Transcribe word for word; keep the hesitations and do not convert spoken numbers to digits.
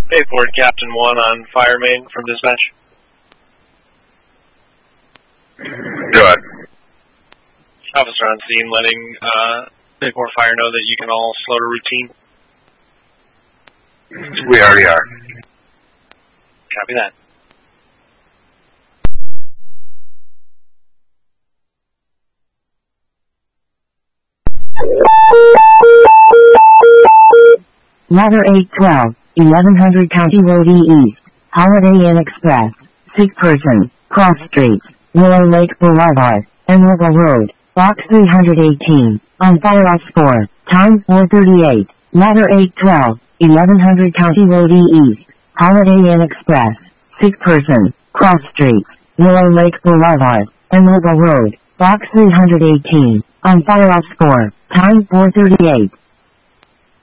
Payport Captain one on fire main from dispatch. Go ahead. Officer on scene letting uh, Payport Fire know that you can all slow to routine. We already are. Copy that. Ladder eight twelve, eleven hundred County Road E East, Holiday Inn Express, sick person, cross street, Willow Lake Boulevard, Emerald Road, box three hundred eighteen, on fire off score, time four thirty-eight, Ladder eight twelve, eleven hundred County Road E East, Holiday Inn Express, sick person, cross street, Willow Lake Boulevard, Emerald Road, box three hundred eighteen, on fire off score, time four thirty-eight.